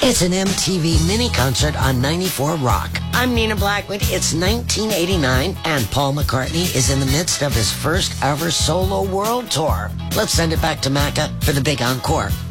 It's an MTV mini concert on 94 Rock. I'm Nina Blackwood. It's 1989, and Paul McCartney is in the midst of his first ever solo world tour. Let's send it back to Macca for the big encore.